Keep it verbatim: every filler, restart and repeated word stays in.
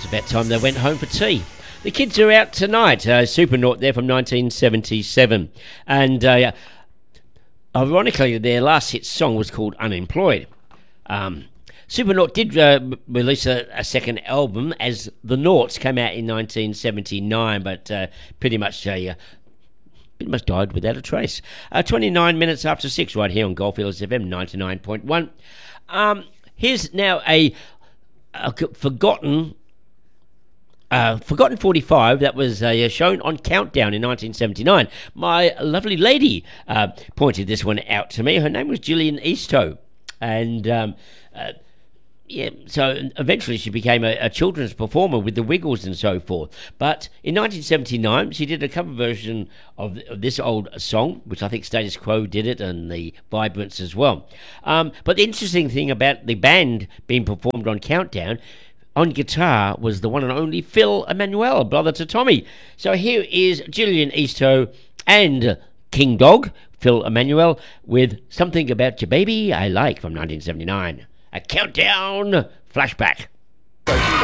about time they went home for tea. The kids are out tonight. Uh, Supernaut there from nineteen seventy-seven. And uh, ironically, their last hit song was called Unemployed. Um, Supernaut did uh, release a, a second album as The Naughts, came out in nineteen seventy-nine, but uh, pretty much uh, pretty much died without a trace. Uh, twenty-nine minutes after six right here on Goldfields F M ninety-nine point one. Um, here's now a, a forgotten... Uh, Forgotten forty-five that was uh, shown on Countdown in nineteen seventy-nine. My lovely lady uh, pointed this one out to me. Her name was Gillian Eastoe, and um, uh, yeah, so eventually she became a, a children's performer with the Wiggles and so forth. But in nineteen seventy-nine, she did a cover version of, of this old song, which I think Status Quo did it, and the Vibrants as well. Um, but the interesting thing about the band being performed on Countdown, on guitar was the one and only Phil Emmanuel, brother to Tommy. So here is Gillian Eastoe and King Dog, Phil Emmanuel, with Something About Your Baby I Like from nineteen seventy-nine. A Countdown flashback.